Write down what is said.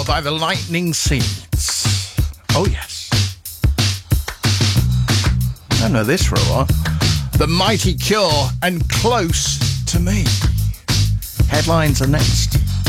Cure by the Lightning Seeds. Oh, yes. I know this for a while. The Mighty Cure and Close to Me. Headlines are next.